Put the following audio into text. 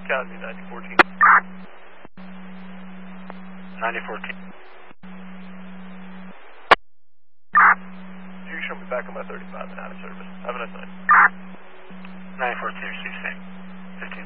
Copy, 9014. 9014. You can show me back on my 35 and out of service. Have a nice night. 9014, receive same.